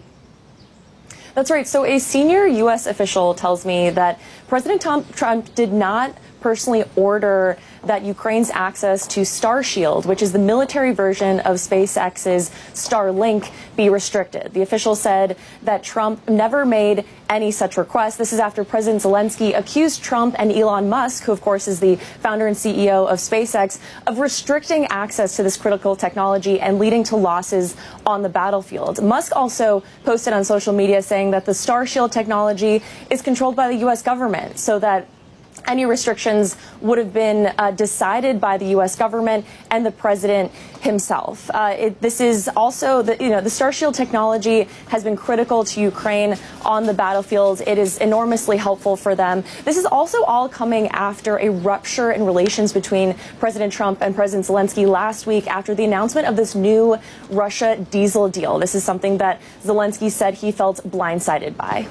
That's right. So a senior U S official tells me that President Trump did not personally order that Ukraine's access to Starshield, which is the military version of SpaceX's Starlink, be restricted. The official said that Trump never made any such request. This is after President Zelensky accused Trump and Elon Musk, who of course is the founder and C E O of SpaceX, of restricting access to this critical technology and leading to losses on the battlefield. Musk also posted on social media saying that the Starshield technology is controlled by the U S government, so that any restrictions would have been uh, decided by the U S government and the president himself. Uh, it, this is also, the, you know, the Starshield technology has been critical to Ukraine on the battlefield. It is enormously helpful for them. This is also all coming after a rupture in relations between President Trump and President Zelensky last week after the announcement of this new Russia diesel deal. This is something that Zelensky said he felt blindsided by.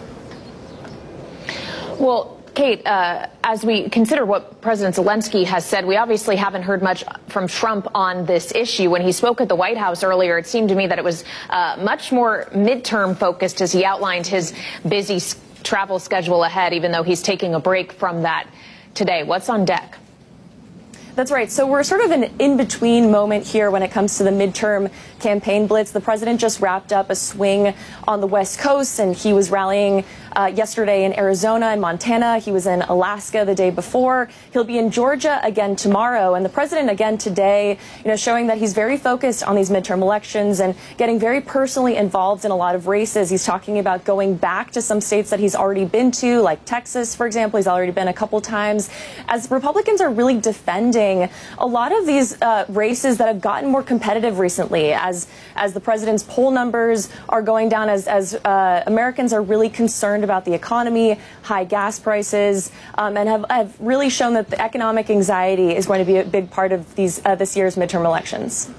Well, Kate, uh, as we consider what President Zelensky has said, we obviously haven't heard much from Trump on this issue. When he spoke at the White House earlier, it seemed to me that it was uh, much more midterm focused as he outlined his busy s- travel schedule ahead, even though he's taking a break from that today. What's on deck? That's right. So we're sort of an in-between moment here when it comes to the midterm campaign blitz. The president just wrapped up a swing on the West Coast, and he was rallying uh, yesterday in Arizona and Montana. He was in Alaska the day before. He'll be in Georgia again tomorrow. And the president again today, you know, showing that he's very focused on these midterm elections and getting very personally involved in a lot of races. He's talking about going back to some states that he's already been to, like Texas, for example. He's already been a couple times. As Republicans are really defending a lot of these uh, races that have gotten more competitive recently, as as the president's poll numbers are going down, as as uh, Americans are really concerned about the economy, high gas prices, um, and have, have really shown that the economic anxiety is going to be a big part of these uh, this year's midterm elections.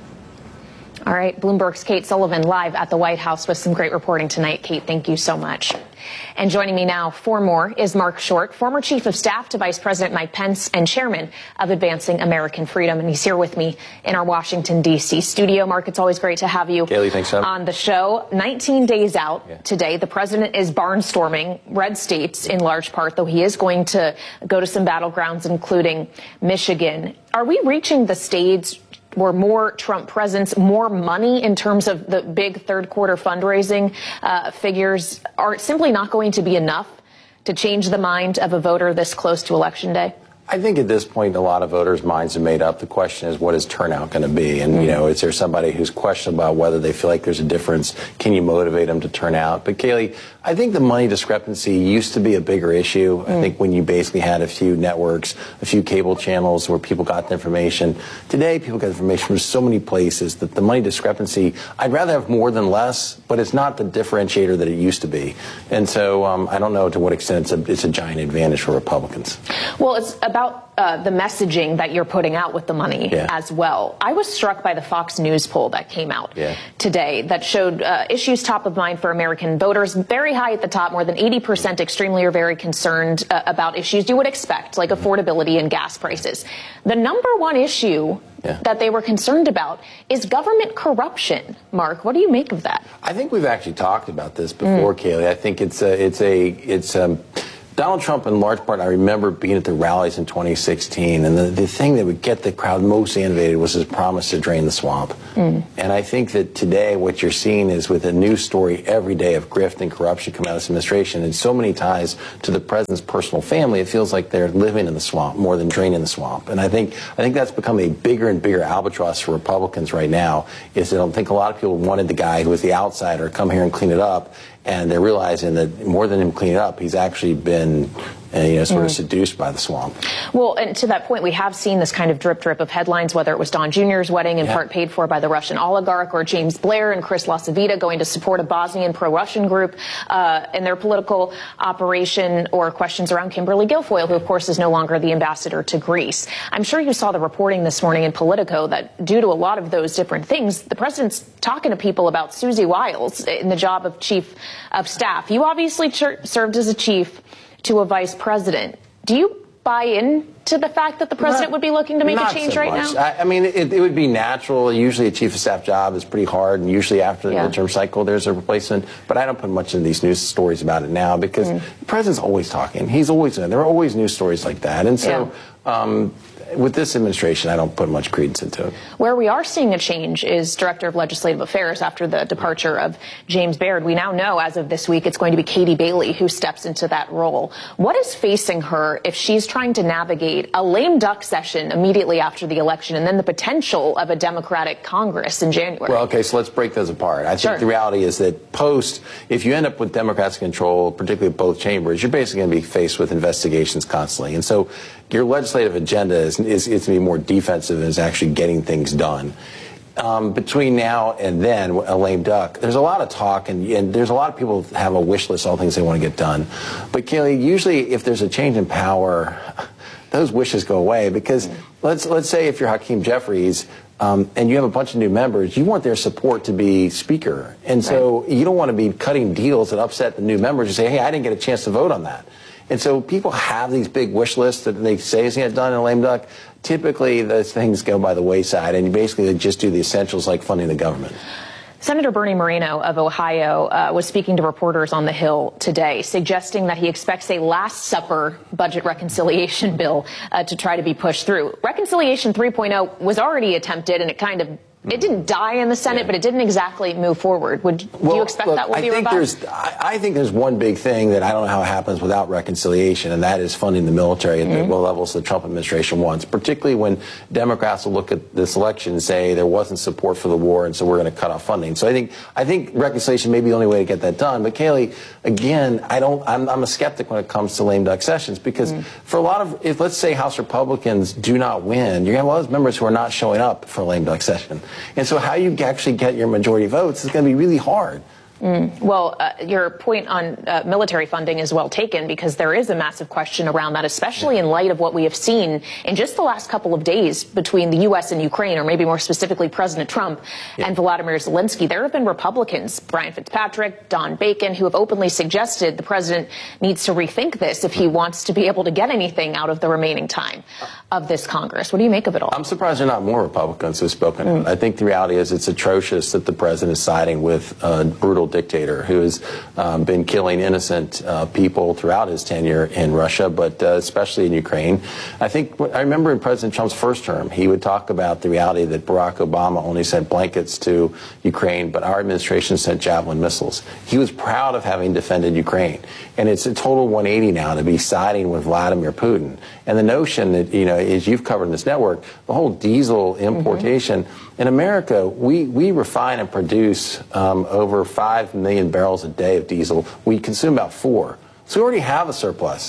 All right, Bloomberg's Kate Sullivan live at the White House with some great reporting tonight. Kate, thank you so much. And joining me now for more is Mark Short, former chief of staff to Vice President Mike Pence and chairman of Advancing American Freedom. And he's here with me in our Washington, D C studio. Mark, it's always great to have you Kaylee, thanks so much. on the show. nineteen days out yeah. today, the president is barnstorming red states in large part, though he is going to go to some battlegrounds, including Michigan. Are we reaching the stage where more Trump presence, more money in terms of the big third quarter fundraising uh, figures are simply not going to be enough to change the mind of a voter this close to Election Day? I think at this point, a lot of voters' minds are made up. The question is, what is turnout going to be? And, you know, is there somebody who's questioned about whether they feel like there's a difference? Can you motivate them to turn out? But, Kaylee, I think the money discrepancy used to be a bigger issue. Mm. I think when you basically had a few networks, a few cable channels where people got the information. Today, people get information from so many places that the money discrepancy, I'd rather have more than less, but it's not the differentiator that it used to be. And so um, I don't know to what extent it's a, it's a giant advantage for Republicans. Well, it's a about uh, the messaging that you're putting out with the money yeah. as well. I was struck by the Fox News poll that came out yeah. today that showed uh, issues top of mind for American voters, very high at the top, more than eighty percent extremely or very concerned uh, about issues you would expect, like affordability and gas prices. The number one issue yeah. that they were concerned about is government corruption. Mark, what do you make of that? I think we've actually talked about this before, mm. Kayleigh. I think it's a, it's a, it's um, Donald Trump, in large part, I remember being at the rallies in twenty sixteen, and the, the thing that would get the crowd most animated was his promise to drain the swamp. Mm. And I think that today what you're seeing is with a news story every day of grift and corruption coming out of this administration, and so many ties to the president's personal family, it feels like they're living in the swamp more than draining the swamp. And I think I think that's become a bigger and bigger albatross for Republicans right now, is I don't think a lot of people wanted the guy who was the outsider come here and clean it up. And they're realizing that more than him cleaning it up, he's actually been, uh, you know, sort mm. of seduced by the swamp. Well, and to that point, we have seen this kind of drip drip of headlines, whether it was Don Junior's wedding in yeah. part paid for by the Russian oligarch, or James Blair and Chris LaCivita going to support a Bosnian pro-Russian group uh, in their political operation, or questions around Kimberly Guilfoyle, who, of course, is no longer the ambassador to Greece. I'm sure you saw the reporting this morning in Politico that due to a lot of those different things, the president's talking to people about Susie Wiles in the job of chief of staff. You obviously ch- served as a chief to a vice president. Do you buy into the fact that the president not, would be looking to make a change so right much. now? I, I mean, it, it would be natural. Usually a chief of staff job is pretty hard, and usually after the yeah. midterm cycle there's a replacement. But I don't put much into these news stories about it now, because mm. the president's always talking. He's always, there are always news stories like that. And so yeah. um, with this administration, I don't put much credence into it. Where we are seeing a change is Director of Legislative Affairs after the departure of James Baird. We now know as of this week it's going to be Katie Bailey who steps into that role. What is facing her if she's trying to navigate a lame duck session immediately after the election and then the potential of a Democratic Congress in January? Well, okay, so let's break those apart. I think sure. the reality is that post, if you end up with Democrats in control, particularly both chambers, you're basically going to be faced with investigations constantly. And so your legislative agenda is, is, is to be more defensive and is actually getting things done. Um, between now and then, a lame duck, there's a lot of talk, and, and there's a lot of people that have a wish list, all things they want to get done. But, Kayleigh, usually if there's a change in power, those wishes go away, because let's, let's say if you're Hakeem Jeffries, Um, and you have a bunch of new members, you want their support to be speaker. And so right. you don't want to be cutting deals that upset the new members and say, hey, I didn't get a chance to vote on that. And so people have these big wish lists that they say is going to get done in a lame duck. Typically, those things go by the wayside, and you basically just do the essentials like funding the government. Senator Bernie Moreno of Ohio uh, was speaking to reporters on the Hill today, suggesting that he expects a Last Supper budget reconciliation bill uh, to try to be pushed through. Reconciliation three point oh was already attempted, and it kind of It didn't die in the Senate, yeah. but it didn't exactly move forward. Would well, do you expect look, that will I be think revised? There's, I, I think there's one big thing that I don't know how it happens without reconciliation, and that is funding the military at mm-hmm. the levels the Trump administration wants, particularly when Democrats will look at this election and say there wasn't support for the war, and so we're going to cut off funding. So I think I think reconciliation may be the only way to get that done. But Kayleigh, again, I don't. I'm, I'm a skeptic when it comes to lame duck sessions, because mm-hmm. for a lot of, if let's say House Republicans do not win, you're going to have a lot of members who are not showing up for a lame duck session, and so how you actually get your majority votes is going to be really hard. Mm. Well, uh, your point on uh, military funding is well taken, because there is a massive question around that, especially in light of what we have seen in just the last couple of days between the U S and Ukraine, or maybe more specifically President Trump yeah. and Volodymyr Zelensky. There have been Republicans, Brian Fitzpatrick, Don Bacon, who have openly suggested the president needs to rethink this if he wants to be able to get anything out of the remaining time of this Congress. What do you make of it all? I'm surprised there are not more Republicans who have spoken mm. out. I think the reality is it's atrocious that the president is siding with a brutal dictator who has um, been killing innocent uh, people throughout his tenure in Russia, but uh, especially in Ukraine. I think I remember in President Trump's first term, he would talk about the reality that Barack Obama only sent blankets to Ukraine, but our administration sent Javelin missiles. He was proud of having defended Ukraine. And it's a total one eighty now to be siding with Vladimir Putin. And the notion that, you know, as you've covered in this network, the whole diesel importation, mm-hmm. in America, we, we refine and produce um, over five million barrels a day of diesel. We consume about four. So we already have a surplus.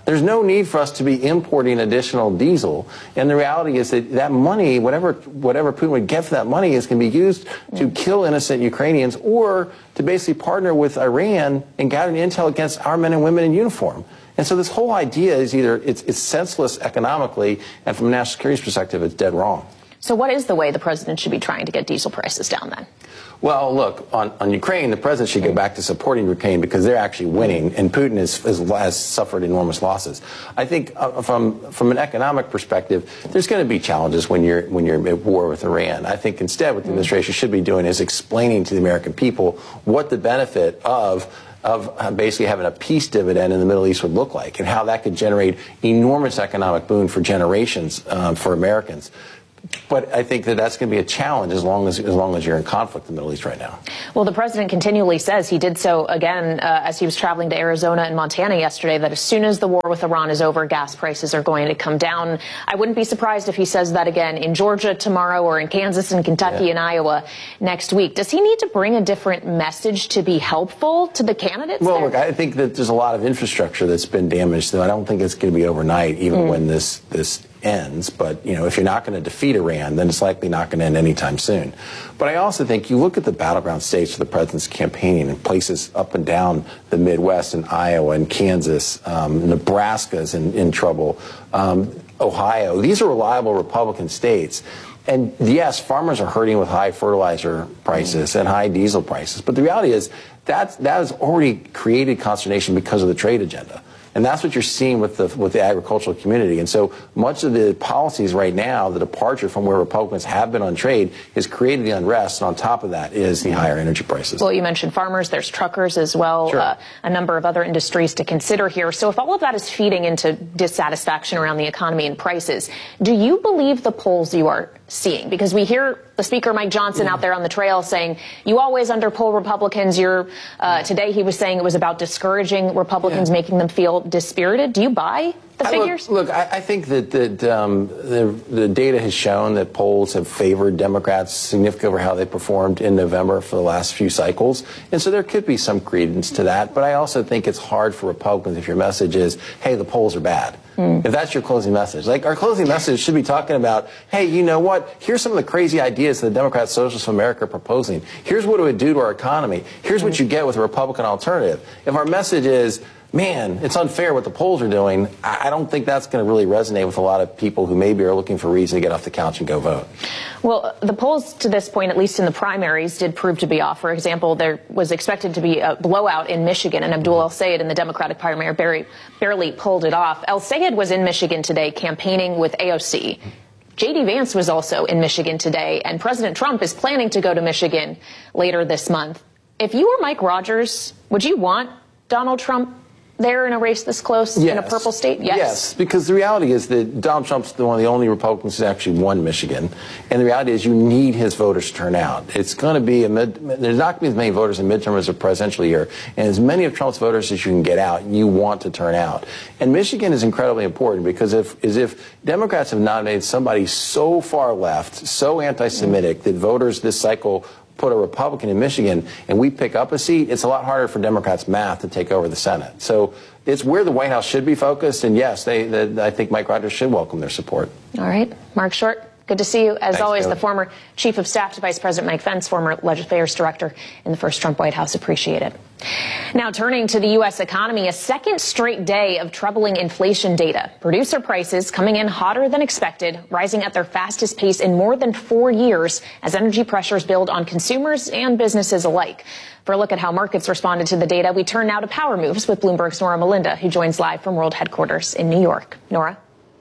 There's no need for us to be importing additional diesel. And the reality is that that money, whatever whatever Putin would get for that money, is going to be used to kill innocent Ukrainians or to basically partner with Iran and gather intel against our men and women in uniform. And so this whole idea is either it's, it's senseless economically, and from a national security perspective, it's dead wrong. So what is the way the president should be trying to get diesel prices down then? Well, look, on, on Ukraine, the president should go back to supporting Ukraine because they're actually winning, and Putin is, is, has suffered enormous losses. I think uh, from from an economic perspective, there's going to be challenges when you're when you're at war with Iran. I think instead what the administration should be doing is explaining to the American people what the benefit of of basically having a peace dividend in the Middle East would look like, and how that could generate enormous economic boon for generations um, for Americans. But I think that that's going to be a challenge as long as as long as you're in conflict in the Middle East right now. Well, the president continually says, he did so again uh, as he was traveling to Arizona and Montana yesterday, that as soon as the war with Iran is over, gas prices are going to come down. I wouldn't be surprised if he says that again in Georgia tomorrow, or in Kansas and Kentucky yeah. and Iowa next week. Does he need to bring a different message to be helpful to the candidates? Well, there? look, I think that there's a lot of infrastructure that's been damaged, so I don't think it's going to be overnight, even mm. when this this ends. But, you know, if you're not going to defeat Iran, then it's likely not going to end anytime soon. But I also think you look at the battleground states for the president's campaign in places up and down the Midwest, in Iowa and Kansas, um, Nebraska's in, in trouble, um, Ohio. These are reliable Republican states. And yes, farmers are hurting with high fertilizer prices and high diesel prices. But the reality is that that has already created consternation because of the trade agenda. And that's what you're seeing with the with the agricultural community. And so much of the policies right now, the departure from where Republicans have been on trade, has created the unrest. And on top of that is the higher energy prices. Well, you mentioned farmers. There's truckers as well, sure. uh, a number of other industries to consider here. So if all of that is feeding into dissatisfaction around the economy and prices, do you believe the polls you are seeing? Because we hear the Speaker, Mike Johnson, out there on the trail saying, you always underpoll Republicans. You're, uh, today he was saying it was about discouraging Republicans, yeah. making them feel dispirited. Do you buy the I figures? Look, look I, I think that, that um, the, the data has shown that polls have favored Democrats significantly over how they performed in November for the last few cycles. And so there could be some credence to that. But I also think it's hard for Republicans if your message is, hey, the polls are bad. Mm. If that's your closing message. Like, our closing message should be talking about, hey, you know what? Here's some of the crazy ideas that the Democrats, Socialists of America are proposing. Here's what it would do to our economy. Here's mm. what you get with a Republican alternative. If our message is, man, it's unfair what the polls are doing, I don't think that's going to really resonate with a lot of people who maybe are looking for a reason to get off the couch and go vote. Well, the polls to this point, at least in the primaries, did prove to be off. For example, there was expected to be a blowout in Michigan, and Abdul El-Sayed in the Democratic primary barely, barely pulled it off. El-Sayed was in Michigan today campaigning with A O C. J D Vance was also in Michigan today, and President Trump is planning to go to Michigan later this month. If you were Mike Rogers, would you want Donald Trump there in a race this close yes. in a purple state? Yes. Yes, because the reality is that Donald Trump's one of the only Republicans who actually won Michigan. And the reality is you need his voters to turn out. It's going to be a mid, there's not going to be as many voters in midterm as a presidential year. And as many of Trump's voters as you can get out, you want to turn out. And Michigan is incredibly important because if, as if Democrats have nominated somebody so far left, so anti-Semitic, that voters this cycle put a Republican in Michigan and we pick up a seat, it's a lot harder for Democrats' math to take over the Senate. So it's where the White House should be focused. And yes, they, they, I think Mike Rogers should welcome their support. All right. Mark Short, good to see you. As Thanks, always, Taylor. the former Chief of Staff to Vice President Mike Pence, former Legislative Affairs Director in the first Trump White House. Appreciate it. Now turning to the U S economy, a second straight day of troubling inflation data. Producer prices coming in hotter than expected, rising at their fastest pace in more than four years as energy pressures build on consumers and businesses alike. For a look at how markets responded to the data, we turn now to Power Moves with Bloomberg's Nora Melinda, who joins live from World Headquarters in New York. Nora?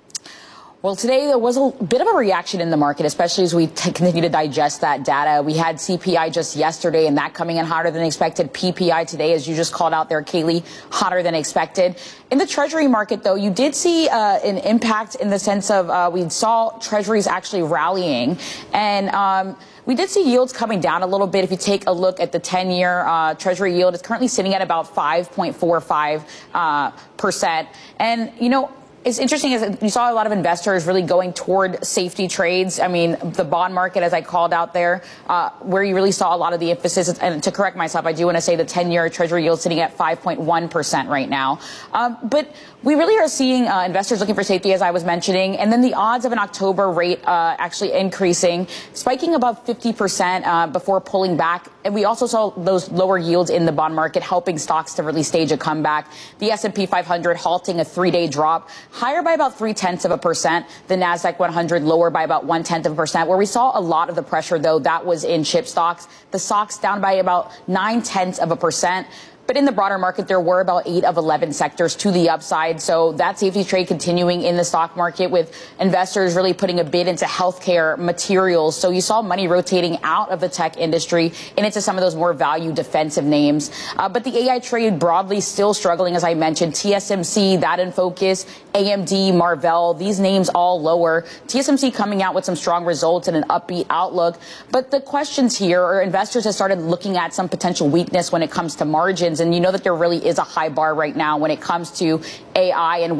Well, today there was a bit of a reaction in the market, especially as we t- continue to digest that data. We had C P I just yesterday, and that coming in hotter than expected. P P I today, as you just called out there, Kaylee, hotter than expected. In the Treasury market, though, you did see uh, an impact in the sense of uh, we saw Treasuries actually rallying, and um, we did see yields coming down a little bit. If you take a look at the ten-year uh, Treasury yield, it's currently sitting at about five point four five uh, percent, and you know. It's interesting is you saw a lot of investors really going toward safety trades. I mean, the bond market, as I called out there, uh, where you really saw a lot of the emphasis. And to correct myself, I do want to say the ten-year Treasury yield sitting at five point one percent right now. Um, but we really are seeing uh, investors looking for safety, as I was mentioning, and then the odds of an October rate uh, actually increasing, spiking above fifty percent uh, before pulling back. And we also saw those lower yields in the bond market helping stocks to really stage a comeback. The S and P five hundred halting a three-day drop, higher by about three-tenths of a percent. The NASDAQ one hundred lower by about one-tenth of a percent. Where we saw a lot of the pressure, though, that was in chip stocks. The S O X down by about nine-tenths of a percent. But in the broader market, there were about eight of eleven sectors to the upside. So that safety trade continuing in the stock market with investors really putting a bid into healthcare materials. So you saw money rotating out of the tech industry and into some of those more value defensive names. Uh, but the A I trade broadly still struggling, as I mentioned. T S M C, that in focus, A M D, Marvell, these names all lower. T S M C coming out with some strong results and an upbeat outlook. But the questions here are investors have started looking at some potential weakness when it comes to margins. And you know that there really is a high bar right now when it comes to A I and